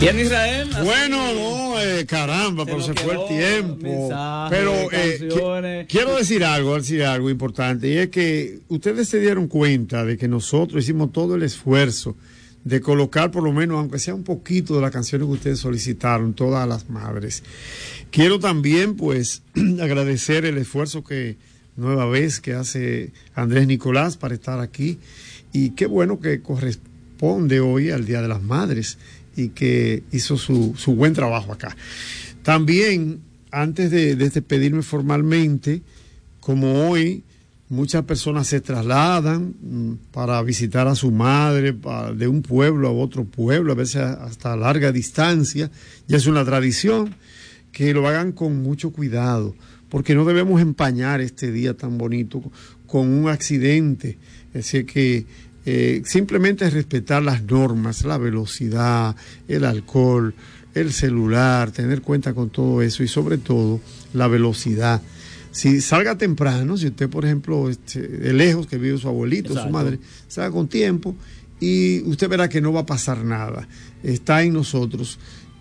Bien, Israel. Bueno, no, caramba, pero se fue el tiempo. Pero quiero decir algo importante, y es que ustedes se dieron cuenta de que nosotros hicimos todo el esfuerzo de colocar por lo menos, aunque sea un poquito de las canciones que ustedes solicitaron, todas las madres. Quiero también, pues, agradecer el esfuerzo que nueva vez que hace Andrés Nicolás para estar aquí, y qué bueno que corresponde hoy al Día de las Madres y que hizo su buen trabajo acá. También, antes de despedirme formalmente, como hoy muchas personas se trasladan para visitar a su madre de un pueblo a otro pueblo, a veces hasta larga distancia, ya es una tradición, que lo hagan con mucho cuidado, porque no debemos empañar este día tan bonito con un accidente. Es decir, que simplemente respetar las normas, la velocidad, el alcohol, el celular, tener cuenta con todo eso, y sobre todo la velocidad. Si salga temprano, si usted, por ejemplo, de lejos, que vive su abuelito, exacto, su madre, salga con tiempo y usted verá que no va a pasar nada. Está en nosotros.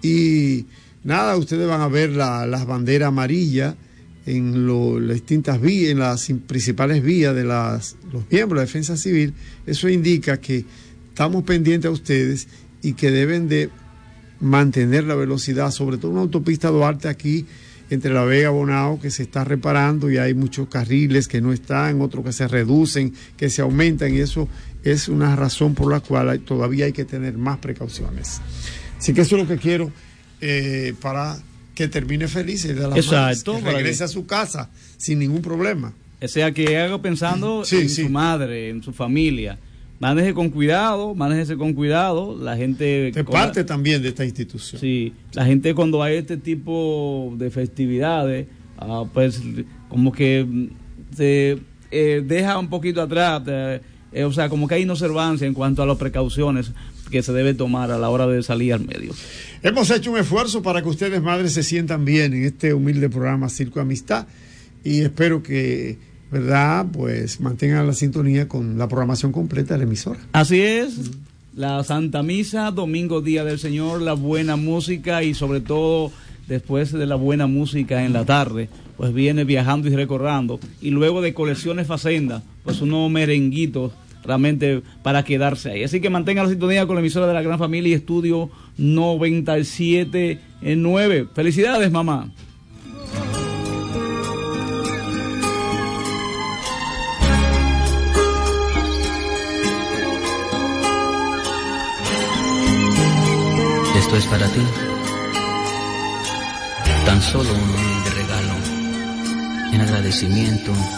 Y nada, ustedes van a ver las banderas amarillas en las distintas vías, en las principales vías de los miembros de la Defensa Civil. Eso indica que estamos pendientes a ustedes y que deben de mantener la velocidad, sobre todo una autopista Duarte aquí entre La Vega y Bonao, que se está reparando, y hay muchos carriles que no están, otros que se reducen, que se aumentan, y eso es una razón por la cual todavía hay que tener más precauciones. Así que eso es lo que quiero para que termine feliz el de las madres, que regrese a su casa sin ningún problema. O sea, que haga pensando en su madre, en su familia. Mándese con cuidado, la gente... De parte también de esta institución. Sí, la gente cuando hay este tipo de festividades, pues como que se deja un poquito atrás, o sea, como que hay inobservancia en cuanto a las precauciones que se debe tomar a la hora de salir al medio. Hemos hecho un esfuerzo para que ustedes, madres, se sientan bien en este humilde programa Circo Amistad, y espero que, ¿verdad?, pues mantengan la sintonía con la programación completa de la emisora. Así es, la Santa Misa, domingo, Día del Señor, la buena música, y sobre todo, después de la buena música en la tarde, pues viene Viajando y Recordando, y luego de Colecciones Facenda, pues unos merenguitos realmente para quedarse ahí. Así que mantengan la sintonía con la emisora de la Gran Familia, Estudio 97.9. Felicidades, mamá. Esto es para ti, tan solo un humilde regalo en agradecimiento